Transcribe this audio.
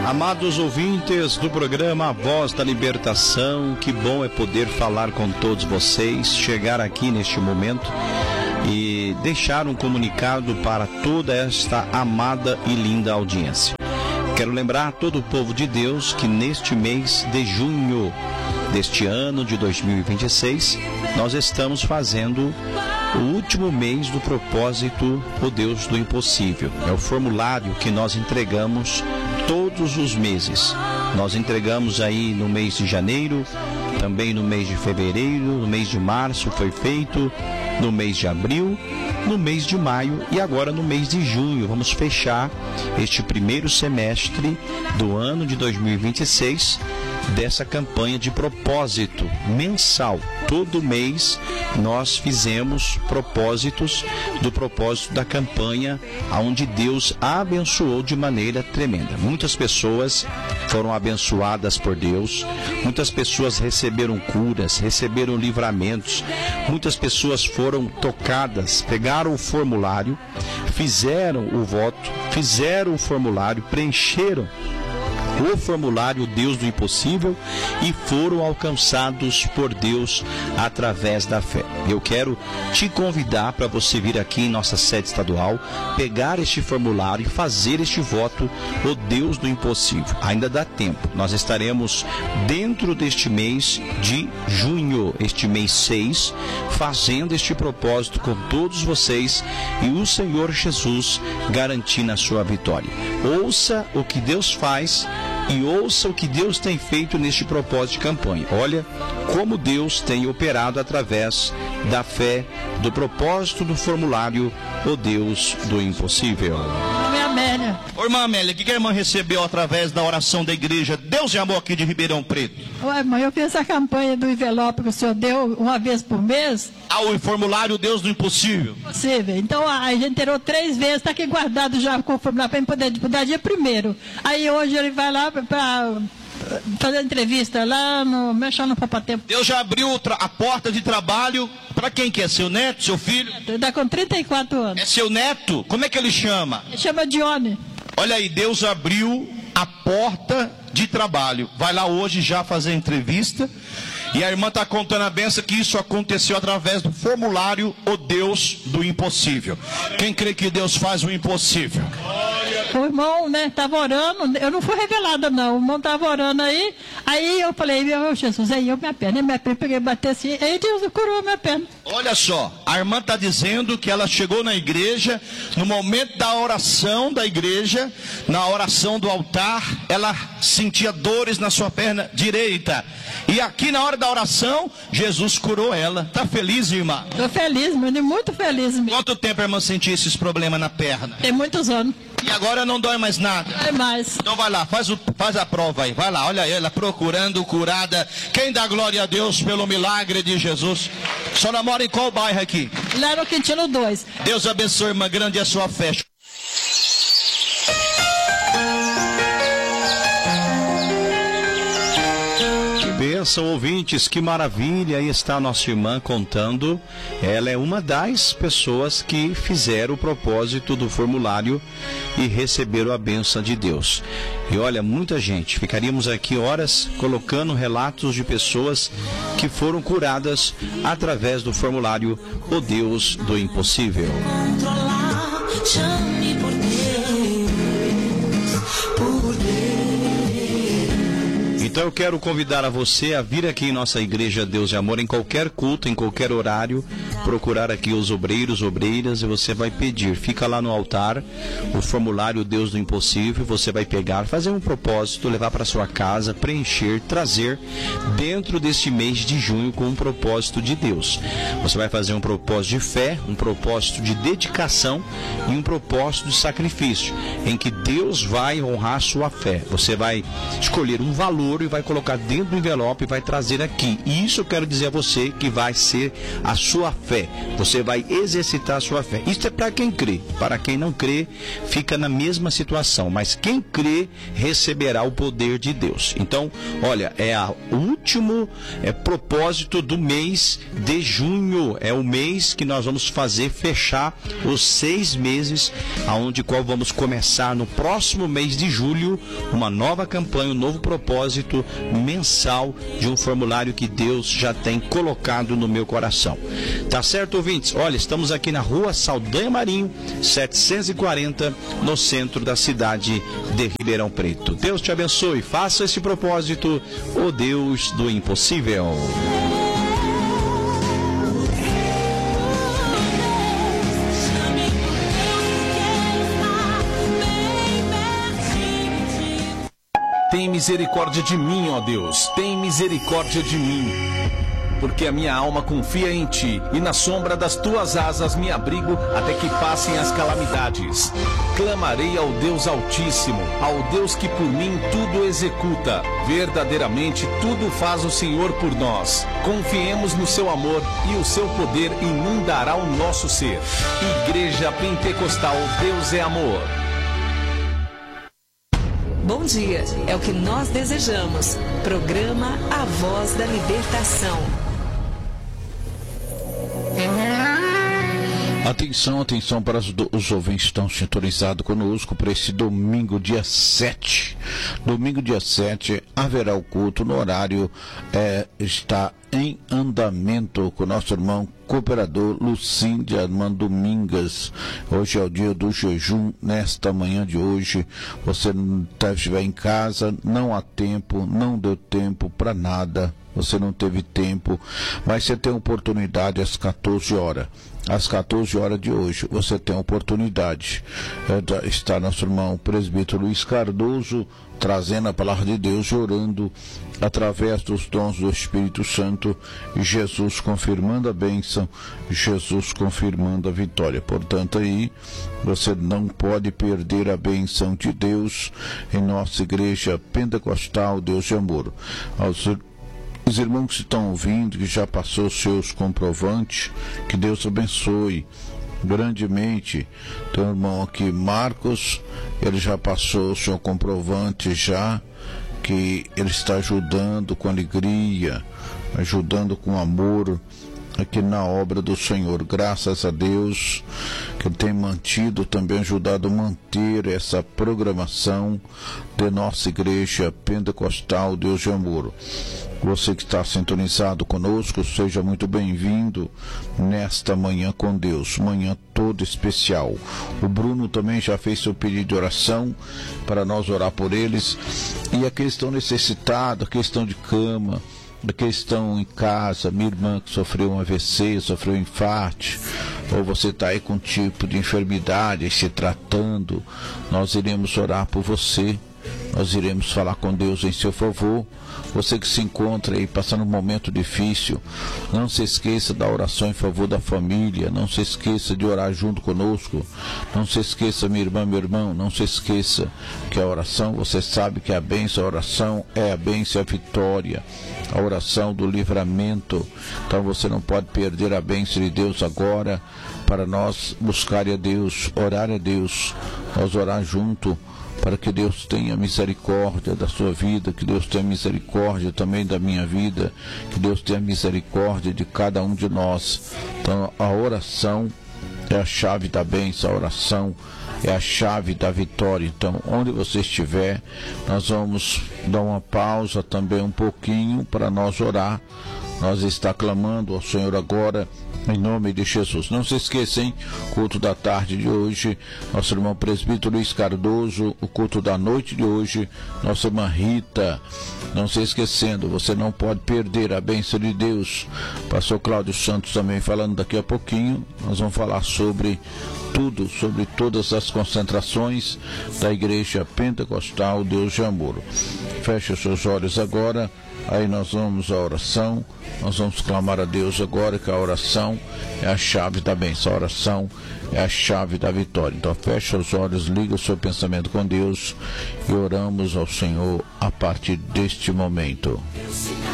Amados ouvintes do programa A Voz da Libertação, que bom é poder falar com todos vocês, chegar aqui neste momento e deixar um comunicado para toda esta amada e linda audiência. Quero lembrar a todo o povo de Deus que neste mês de junho deste ano de 2026, nós estamos fazendo o último mês do propósito, o Deus do Impossível. É o formulário que nós entregamos todos os meses. Nós entregamos aí no mês de janeiro, também no mês de fevereiro, no mês de março foi feito, no mês de abril, no mês de maio e agora no mês de junho. Vamos fechar este primeiro semestre do ano de 2026 dessa campanha de propósito mensal. Todo mês nós fizemos propósitos do propósito da campanha, onde Deus abençoou de maneira tremenda. Muitas pessoas foram abençoadas por Deus, muitas pessoas receberam curas, receberam livramentos, muitas pessoas foram tocadas, pegaram o formulário, fizeram o voto, fizeram o formulário, preencheram o formulário Deus do Impossível e foram alcançados por Deus através da fé. Eu quero te convidar para você vir aqui em nossa sede estadual, pegar este formulário e fazer este voto, o Deus do Impossível. Ainda dá tempo. Nós estaremos dentro deste mês de junho, este mês 6, fazendo este propósito com todos vocês e o Senhor Jesus garantindo a sua vitória. Ouça o que Deus faz e ouça o que Deus tem feito neste propósito de campanha. Olha como Deus tem operado através da fé, do propósito do formulário, o Deus do Impossível. Amélia. Ô, irmã Amélia, o que a irmã recebeu através da oração da igreja Deus de Amor aqui de Ribeirão Preto? Ué, mãe, eu fiz a campanha do envelope que o senhor deu uma vez por mês. Ah, o formulário Deus do Impossível. Possível. Então a gente tirou 3 vezes, está aqui guardado já com o formulário para ele poder disputar dia 1º. Aí hoje ele vai lá para fazer entrevista lá no Mexendo no Papatempo. Deus já abriu a porta de trabalho para quem que é? Seu neto, seu filho? Ele está com 34 anos. É seu neto? Como é que ele chama? Ele chama Dione. Olha aí, Deus abriu a porta de trabalho. Vai lá hoje já fazer entrevista. E a irmã está contando a benção que isso aconteceu através do formulário O Deus do Impossível. Quem crê que Deus faz o impossível? O irmão, né, estava orando, eu não fui revelada não, o irmão estava orando aí eu falei, meu Jesus, aí eu minha perna, peguei, bati assim, aí Deus curou minha perna. Olha só, a irmã está dizendo que ela chegou na igreja, no momento da oração da igreja, na oração do altar, ela sentia dores na sua perna direita. E aqui na hora da oração, Jesus curou ela. Está feliz, irmã? Estou feliz, muito feliz mesmo. Quanto tempo a irmã sentia esses problemas na perna? Tem muitos anos. E agora não dói mais nada? Não dói mais. Então vai lá, faz a prova aí. Vai lá, olha ela procurando curada. Quem dá glória a Deus pelo milagre de Jesus? A senhora mora em qual bairro aqui? Lá no Quintino 2. Deus abençoe, irmã, grande é a sua fé. Bênção, ouvintes, que maravilha. Aí está a nossa irmã contando. Ela é uma das pessoas que fizeram o propósito do formulário e receberam a bênção de Deus. E olha, muita gente, ficaríamos aqui horas colocando relatos de pessoas que foram curadas através do formulário O Deus do Impossível. Então eu quero convidar a você a vir aqui em nossa igreja Deus de Amor, em qualquer culto, em qualquer horário, procurar aqui os obreiros, obreiras, e você vai pedir. Fica lá no altar o formulário Deus do Impossível, você vai pegar, fazer um propósito, levar para sua casa, preencher, trazer dentro deste mês de junho com um propósito de Deus. Você vai fazer um propósito de fé, um propósito de dedicação e um propósito de sacrifício, em que Deus vai honrar a sua fé. Você vai escolher um valor e vai colocar dentro do envelope e vai trazer aqui. E isso eu quero dizer a você que vai ser a sua fé. Você vai exercitar a sua fé. Isso é para quem crê. Para quem não crê, fica na mesma situação. Mas quem crê, receberá o poder de Deus. Então, olha, é o último propósito do mês de junho. É o mês que nós vamos fechar os 6 meses, aonde qual vamos começar no próximo mês de julho, uma nova campanha, um novo propósito mensal de um formulário que Deus já tem colocado no meu coração. Tá certo, ouvintes? Olha, estamos aqui na rua Saldanha Marinho, 740, no centro da cidade de Ribeirão Preto. Deus te abençoe, faça esse propósito, o Deus do impossível. Tem misericórdia de mim, ó Deus, tem misericórdia de mim. Porque a minha alma confia em Ti, e na sombra das Tuas asas me abrigo até que passem as calamidades. Clamarei ao Deus Altíssimo, ao Deus que por mim tudo executa. Verdadeiramente tudo faz o Senhor por nós. Confiemos no Seu amor, e o Seu poder inundará o nosso ser. Igreja Pentecostal, Deus é amor. Bom dia, é o que nós desejamos. Programa A Voz da Libertação. Atenção, atenção para os ouvintes que estão sintonizados conosco para esse domingo, dia 7. Domingo, dia 7, haverá o culto no horário, está em andamento com o nosso irmão cooperador Lucíndia Armando Domingas. Hoje é o dia do jejum. Nesta manhã de hoje, você estiver em casa, não há tempo, não deu tempo para nada, você não teve tempo, mas você tem oportunidade às 14 horas. Às 14 horas de hoje, você tem a oportunidade. Está nosso irmão presbítero Luiz Cardoso, trazendo a palavra de Deus, orando através dos dons do Espírito Santo, Jesus confirmando a bênção, Jesus confirmando a vitória. Portanto, aí você não pode perder a bênção de Deus em nossa igreja pentecostal, Deus de amor. Os irmãos que estão ouvindo, que já passou seus comprovantes, que Deus abençoe grandemente. Tem um irmão aqui, Marcos, ele já passou o seu comprovante já, que ele está ajudando com alegria, ajudando com amor aqui na obra do Senhor. Graças a Deus que Ele tem mantido, também ajudado a manter essa programação de nossa igreja pentecostal, Deus de amor. Você que está sintonizado conosco, seja muito bem-vindo nesta manhã com Deus, manhã toda especial. O Bruno também já fez seu pedido de oração para nós orar por eles. E aqueles que estão necessitados, aqueles que estão de cama, aqueles que estão em casa, minha irmã que sofreu um AVC, sofreu um infarto, ou você está aí com um tipo de enfermidade, se tratando, nós iremos orar por você. Nós iremos falar com Deus em seu favor. Você que se encontra aí passando um momento difícil, não se esqueça da oração em favor da família, não se esqueça de orar junto conosco, não se esqueça, minha irmã, meu irmão, não se esqueça que a oração, você sabe que a bênção, a oração é a bênção, a vitória, a oração do livramento. Então você não pode perder a bênção de Deus agora, para nós buscar a Deus, orar a Deus, nós orar junto, para que Deus tenha misericórdia da sua vida, que Deus tenha misericórdia também da minha vida, que Deus tenha misericórdia de cada um de nós. Então a oração é a chave da bênção, a oração é a chave da vitória. Então, onde você estiver, nós vamos dar uma pausa também um pouquinho para nós orar. Nós está clamando ao Senhor agora, em nome de Jesus. Não se esqueçam, culto da tarde de hoje, nosso irmão presbítero Luiz Cardoso, o culto da noite de hoje, nossa irmã Rita. Não se esquecendo, você não pode perder a bênção de Deus. Pastor Cláudio Santos também falando daqui a pouquinho. Nós vamos falar sobre tudo, sobre todas as concentrações da Igreja Pentecostal Deus de Amor. Feche os seus olhos agora. Aí nós vamos à oração, nós vamos clamar a Deus agora, que a oração é a chave da bênção, a oração é a chave da vitória. Então fecha os olhos, liga o seu pensamento com Deus e oramos ao Senhor a partir deste momento.